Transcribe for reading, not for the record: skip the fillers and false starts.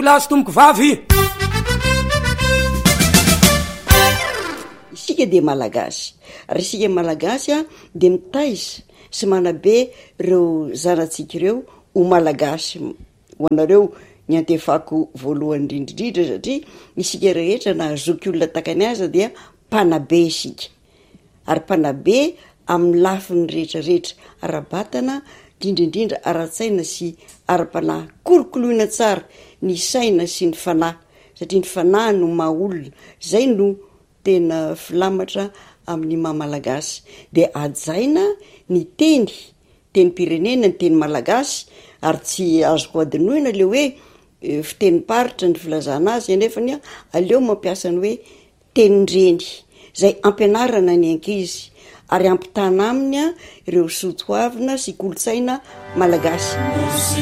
lazy tomboko vavy. Isika de malagasy ary isika malagasy a de mitaiza sy manabe reo zanatsika ireo ho malagasy ho anareo ny antefako voalohany indrindrindra satria isika rehetra na hazoky olona takany aza dia mpanabe isika ary mpanabe amin'ny lafiny rehetrarehetra ara-batana indrindrindra ara-tsaina sy ara-panahy kolokoloina tsara ny saina sy ny fanahy satria ny fanahy no maha olona zay no tena filamatra amin'ny mahamalagasy de ajaina ny teny pirenena ny teny malagasy ary tsy azoko adinoina le hoe fitenim-paritra ny filazana azy anefany aleo mampiasa ny hoe tenindreny zay ampianarana ny ankizy ary ampitana aminy ireo soatoavina sy kolotsaina malagasy.